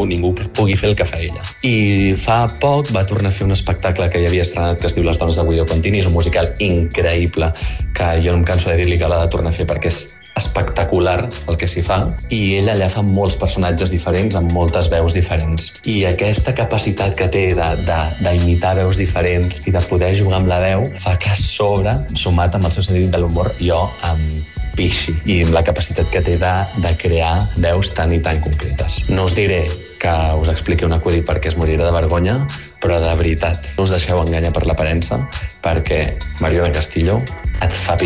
ningú pugui fer el que fa ella. I fa poc va tornar a fer un espectacle que ja havia estrenat que es diu Les dones de Guido Contini, és un musical increïble que jo no em canso de dir-li que l'ha de tornar a fer perquè és espectacular el que s'hi fa, i ella allà fa molts personatges diferents amb moltes veus diferents, i aquesta capacitat que té d'imitar veus diferents i de poder jugar amb la veu fa que a sobre, sumat amb el seu sentit de l'humor, jo em pixi, i amb la capacitat que té de crear veus tan i tan concretes. No us diré que us expliqui un acudit perquè es morirà de vergonya, però de veritat, no us deixeu enganyar per l'aparença, perquè Mariona Castillo et fa pixar